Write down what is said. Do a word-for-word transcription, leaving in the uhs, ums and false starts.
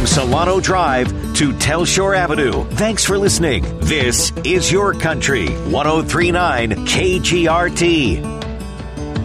From Solano Drive to Telshore Avenue, thanks for listening. This is your country. one oh three point nine K G R T.